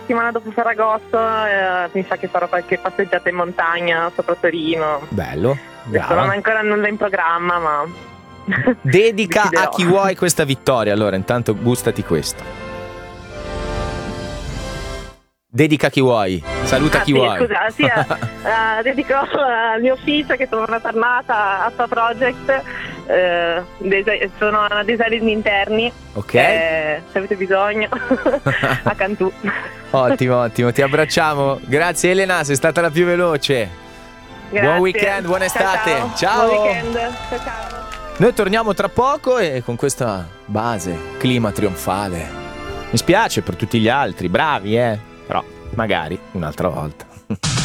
settimana dopo Ferragosto mi sa che farò qualche passeggiata in montagna sopra Torino. Bello, Adesso non ho ancora nulla in programma, ma dedica deciderò. a chi vuoi questa vittoria, allora intanto gustati questo. Dedica a chi vuoi, saluta chi sì, vuoi. Scusa, sì, dedico al mio ufficio che sono una tornata a Sua Project, sono una designer di interni, Ok. se avete bisogno, a Cantù. Ottimo, ti abbracciamo. Grazie Elena, sei stata la più veloce. Grazie. Buon weekend, buona estate. Ciao. Buon weekend. Ciao. Noi torniamo tra poco e con questa base, clima trionfale. Mi spiace per tutti gli altri, bravi però magari un'altra volta.